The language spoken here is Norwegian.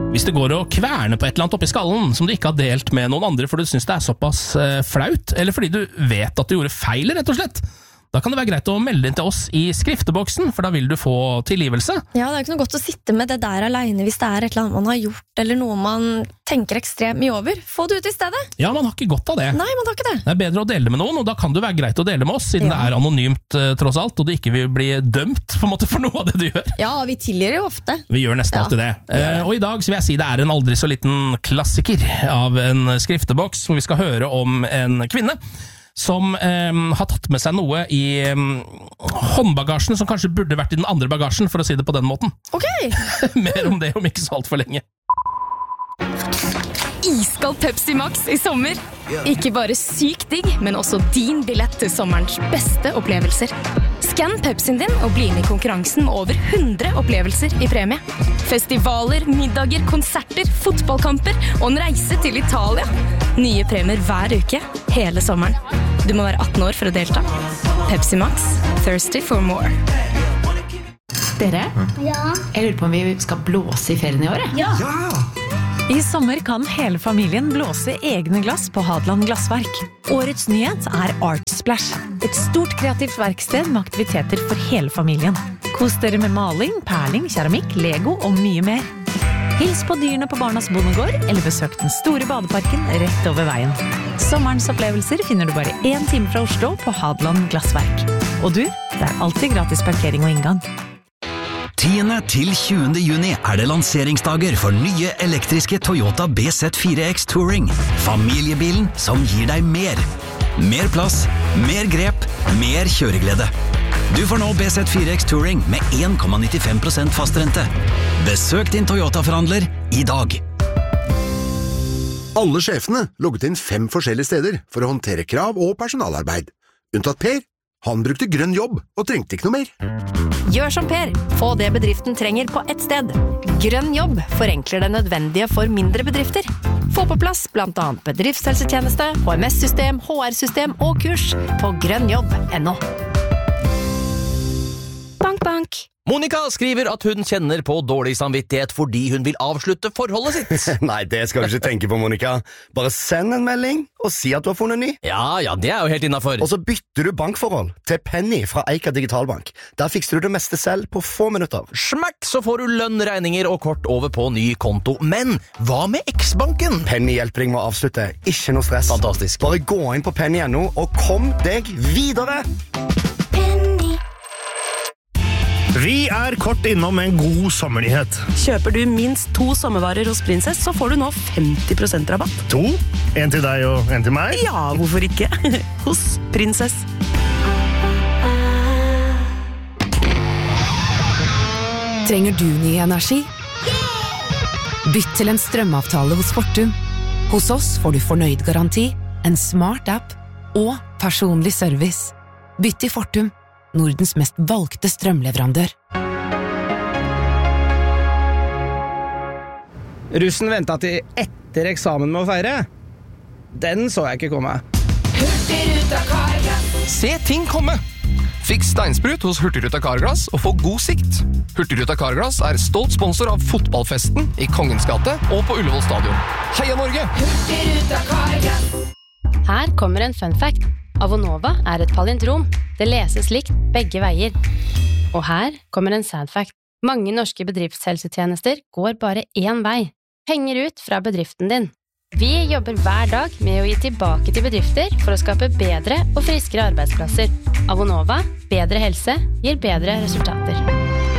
Hvis det går å kverne på et eller annet oppi skallen som du ikke har delt med noen andre fordi du synes det er såpass flaut, eller fordi du vet at du gjorde feil, rett og slett, da kan det være greit å melde inn til oss i skrifteboksen, for da vil du få tilgivelse. Ja, det er ikke noe godt å sitte med det der alene hvis det er et eller annet man har gjort, eller noe man tenker ekstremt mye over. Få det ut i stedet. Ja, man har ikke godt av det. Nei, man har ikke det. Det er bedre å dele det med noen, og da kan det være greit å dele med oss, siden det er anonymt tross alt, og du ikke vil bli dømt på en måte for noe av det du gjør. Ja, vi tilgir jo ofte. Vi gjør nesten alltid det. Og i dag så vil jeg si det er en aldri så liten klassiker av en skrifteboks, hvor vi skal høre om en kvinne som har tatt med seg noe i håndbagasjen som kanskje burde vært i den andre bagasjen, for å si det på den måten. Ok! Mer om det om ikke så alt for lenge. Iskald Pepsi Max i sommer. Ikke bare sykt digg, men også din billett til sommerens beste opplevelser. Skann Pepsien din og bli med i konkurransen med over 100 opplevelser i premie. Festivaler, middager, konserter, fotballkamper og en reise til Italia. Nye premier hver uke, hele sommeren. Du må være 18 år for å delta. Pepsi Max, thirsty for more. Dere? Ja? Jeg lurer på om vi skal blåse i ferien i år, Ja! I sommer kan hele familien blåse egne glass på Hadeland Glassverk. Årets nyhet er Art Splash. Et stort kreativt verksted med aktiviteter for hele familien. Kos dere med maling, perling, keramikk, Lego og mye mer. Hils på dyrene på Barnas Bondegård, eller besøk den store badeparken rett over veien. Sommerens opplevelser finner du bare 1 time fra Oslo på Hadeland Glassverk. Og du, det er alltid gratis parkering og inngang. 10. til 20. juni er det lanseringsdager for nye elektriske Toyota BZ4X Touring. Familiebilen som gir deg mer. Mer plass, mer grep, mer kjøreglede. Du får nå BZ4X Touring med 1,95% fastrente. Besøk din Toyota-forhandler i dag. Alle sjefene logget inn 5 forskjellige steder for å håndtere krav og personalarbeid. Unntatt Per. Han brukte grønn jobb og trengte ikke noe mer. Gjør som Per. Få det bedriften trenger på ett sted. Grønn jobb forenkler det nødvendige for mindre bedrifter. Få på plass blant annet bedriftshelsetjeneste, HMS-system, HR-system og kurs på grønnjobb.no. Bank, bank. Monica skriver at hun kjenner på dårlig samvittighet fordi hun vil avslutte forholdet sitt. Nei, det skal du ikke tenke på, Monica. Bare send en melding og si at du har funnet ny. Ja, det er jo helt innenfor. Og så bytter du bankforhold til Penny fra Eika Digitalbank. Der fikser du det meste selv på få minutter. Smakk, så får du lønn, regninger og kort over på ny konto. Men hva med X-banken? Penny hjelper deg med å avslutte. Ikke noe stress. Fantastisk. Bare gå inn på penny.no og kom deg videre. Vi er kort innom en god sommernyhet. Kjøper du minst 2 sommervarer hos Princess, så får du nå 50% rabatt. 2? En til deg og en til meg? Ja, hvorfor ikke? Hos Princess. Trenger du ny energi? Bytt til en strømavtale hos Fortum. Hos oss får du fornøyd garanti, en smart app og personlig service. Bytt til Fortum. Nordens mest valgte strømleverandør. Russen ventet til etter eksamen med å feire. Den så jeg ikke komme. Hurtigruta Carglass. Se ting komme! Fiks steinsprut hos Hurtigruta Carglass og få god sikt. Hurtigruta Carglass er stolt sponsor av fotballfesten i Kongens gate og på Ullevål stadion. Heia Norge! Hurtigruta Carglass. Her kommer en fun fact. Avonova er et palindrom. Det leses likt begge veier. Og her kommer en sad fact. Mange norske bedriftshelsetjenester går bare én vei. Penger ut fra bedriften din. Vi jobber hver dag med å gi tilbake til bedrifter for å skape bedre og friskere arbeidsplasser. Avonova, bedre helse, gir bedre resultater.